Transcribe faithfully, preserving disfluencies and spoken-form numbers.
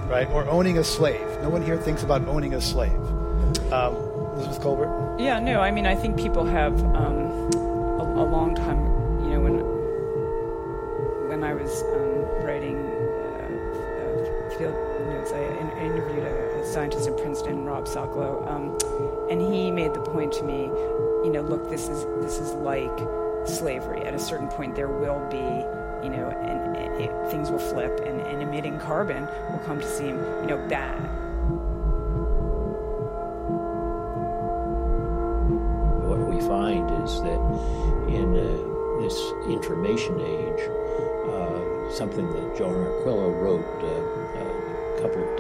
right? Or owning a slave. No one here thinks about owning a slave. Um, Elizabeth Colbert? Yeah, no, I mean, I think people have um, a, a long time, you know, when when I was um, writing uh, uh, field notes, I in- interviewed a, a scientist in Princeton, Rob Sokolow, um, and he made the point to me, you know, look, this is this is like slavery. At a certain point, there will be, you know, and, and it, things will flip, and, and emitting carbon will come to seem, you know, bad. What we find is that in uh, this information age, uh, something that Joan Arquillo wrote uh, a couple of